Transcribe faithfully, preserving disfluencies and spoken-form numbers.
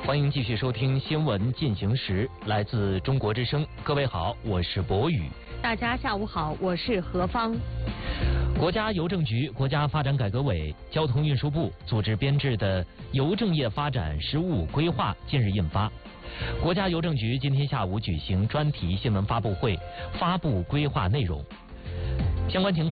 欢迎继续收听新闻进行时，来自中国之声。各位好，我是博宇。 大家下午好，我是何芳。 国家邮政局、国家发展改革委、交通运输部组织编制的邮政业发展“十五”规划近日印发。国家邮政局今天下午举行专题新闻发布会，发布规划内容。相关情